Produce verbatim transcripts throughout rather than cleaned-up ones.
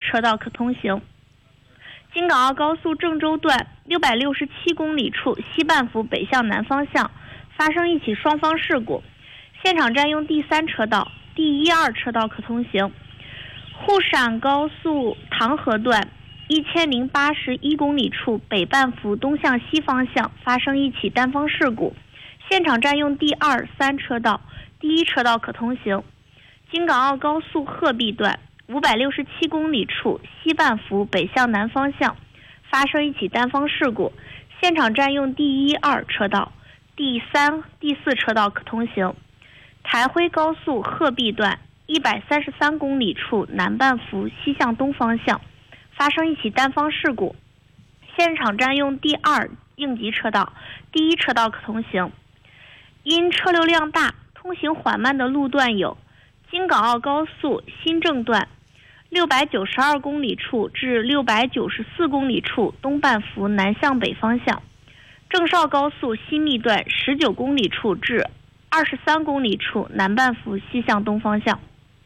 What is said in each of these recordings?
车道可通行。京港澳高速郑州段六百六十七公里处西半幅北向南方向发生一起双方事故，现场占用第三车道，第一二车道可通行。沪陕高速唐河段一千零八十一公里处北半幅东向西方向发生一起单方事故，现场占用第二三车道，第一车道可通行。京港澳高速鹤壁段五百六十七公里处西半幅北向南方向发生一起单方事故，现场占用第一二车道，第三第四车道可通行。台徽高速鹤壁段一百三十三公里处南半幅西向东方向发生一起单方事故，现场占用第二应急车道，第一车道可通行。因车流量大，通行缓慢的路段有京港澳高速新郑段六百九十二公里处至六百九十四公里处东半幅南向北方向，郑绍高速新密段十九公里处至二十三公里处南半幅西向东方向。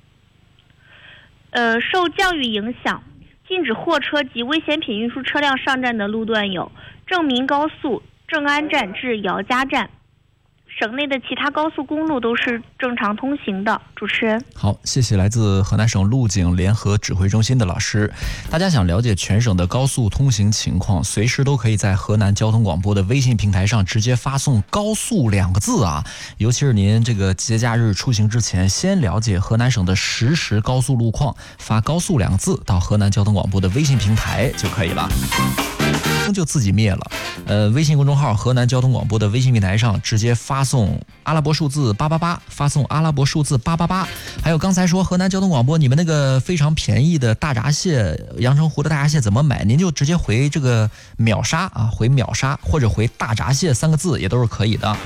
呃，受降雨影响，禁止货车及危险品运输车辆上站的路段有郑民高速正安站至姚家站。省内的其他高速公路都是正常通行的。主持人， 好，谢谢来自河南省路警联合指挥中心的老师。大家想了解全省的高速通行情况，随时都可以在河南交通广播的微信平台上直接发送高速两个字啊。尤其是您这个节假日出行之前，先了解河南省的实时高速路况，发高速两个字到河南交通广播的微信平台就可以了。就自己灭了。呃，微信公众号河南交通广播的微信平台上直接发送阿拉伯数字八八八，发送阿拉伯数字八八八。还有刚才说河南交通广播，你们那个非常便宜的大闸蟹，阳澄湖的大闸蟹怎么买？您就直接回这个秒杀啊，回秒杀或者回大闸蟹三个字也都是可以的。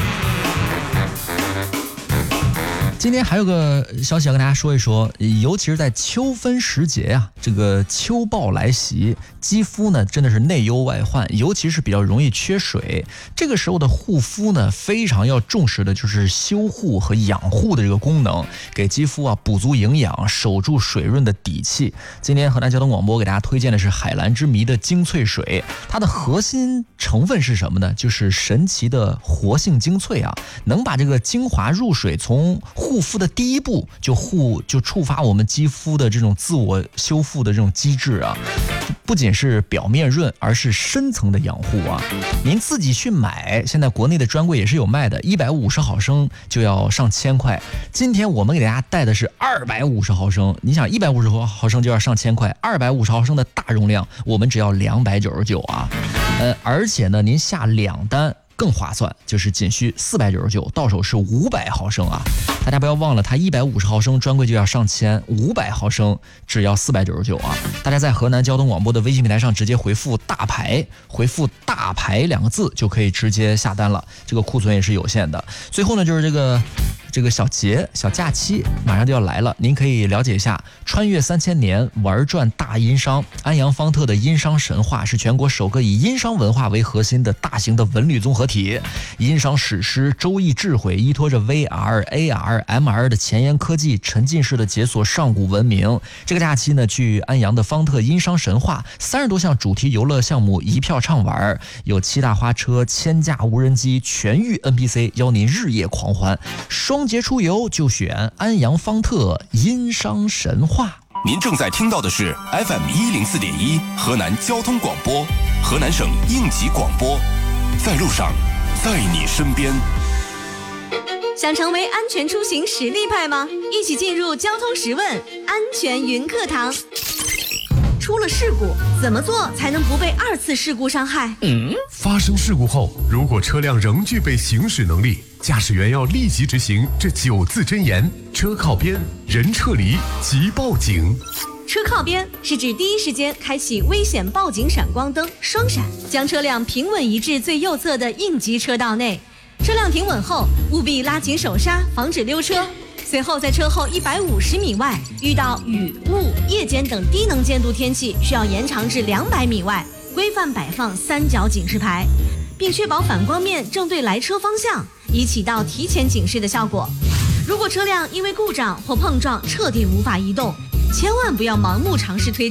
今天还有个消息要跟大家说一说，尤其是在秋分时节啊，这个秋暴来袭，肌肤呢真的是内忧外患，尤其是比较容易缺水。这个时候的护肤呢，非常要重视的就是修护和养护的这个功能，给肌肤啊补足营养，守住水润的底气。今天河南交通广播给大家推荐的是海蓝之谜的精粹水，它的核心成分是什么呢？就是神奇的活性精粹啊，能把这个精华入水，从护肤的第一步就护就触发我们肌肤的这种自我修复的这种机制啊，不仅是表面润，而是深层的养护啊。您自己去买，现在国内的专柜也是有卖的，一百五十毫升就要上千块。今天我们给大家带的是二百五十毫升，你想一百五十毫升就要上千块，二百五十毫升的大容量我们只要两百九十九啊。呃，而且呢，您下两单更划算，就是仅需四百九十九，到手是五百毫升啊！大家不要忘了，它一百五十毫升专柜就要上千，五百毫升只要四百九十九啊！大家在河南交通广播的微信平台上直接回复大牌，回复大牌两个字就可以直接下单了。这个库存也是有限的。最后呢，就是这个这个小节小假期马上就要来了，您可以了解一下穿越三千年玩转大殷商。安阳方特的殷商神话是全国首个以殷商文化为核心的大型的文旅综合体。殷商史诗周易智慧依托着 V R、A R、M R 的前沿科技，沉浸式的解锁上古文明。这个假期呢，去安阳的方特殷商神话，三十多项主题游乐项目一票畅玩，有七大花车、千架无人机、全域 N P C， 邀您日夜狂欢。双节出游就选安阳方特殷商神话。 您正在听到的是 F M 一零四点一河南交通广播，河南省应急广播，在路上，在你身边。 想成为安全出行实力派吗？一起进入交通十问安全云课堂。出了事故，怎么做才能不被二次事故伤害？ 嗯，发生事故后，如果车辆仍具备行驶能力，驾驶员要立即执行这九字真言：车靠边，人撤离，即报警。 车靠边是指第一时间开启危险报警闪光灯双闪，将车辆平稳移至最右侧的应急车道内。车辆停稳后，务必拉紧手刹，防止溜车。随后在车后一百五十米外遇到雨、雾、夜间等低能见度天气，需要延长至两百米外，规范摆放三角警示牌，并确保反光面正对来车方向，以起到提前警示的效果。如果车辆因为故障或碰撞彻底无法移动，千万不要盲目尝试推